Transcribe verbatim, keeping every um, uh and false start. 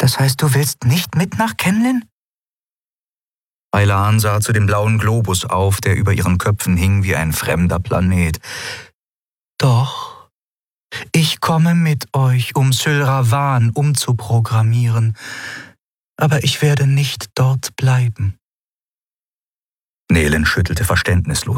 Das heißt, du willst nicht mit nach Kenlin? Aylan sah zu dem blauen Globus auf, der über ihren Köpfen hing wie ein fremder Planet. Doch, ich komme mit euch, um Sylravan umzuprogrammieren, aber ich werde nicht dort bleiben. Nehlen schüttelte verständnislos